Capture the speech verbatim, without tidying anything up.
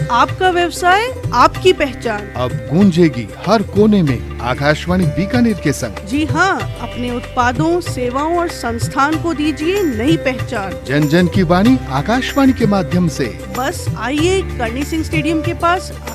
आपका व्यवसाय, आपकी पहचान। अब गूंजेगी हर कोने में आकाशवाणी बीकानेर के संग। जी हाँ, अपने उत्पादों, सेवाओं और संस्थान को दीजिए नई पहचान। जन जन की वाणी आकाशवाणी के माध्यम से। बस आइए, करणी सिंह स्टेडियम के पास